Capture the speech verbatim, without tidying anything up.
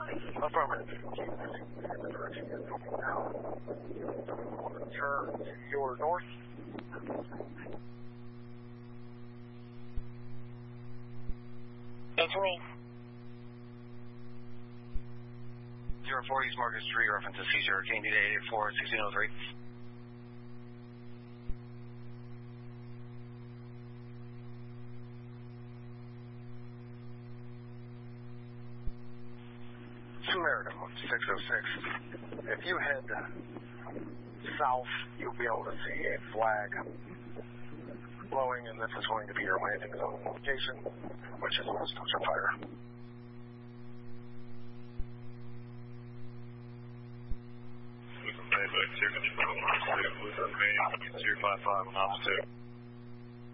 Affirmative. Turn to your north. H O A. zero four East Market Street, reference to Caesar Hurricane data eight four sixteen oh three. Samaritan six oh six. If you head south, you'll be able to see a flag blowing, and this is going to be your landing zone location, which is West Ocean Fire. Payback two five five on ops two.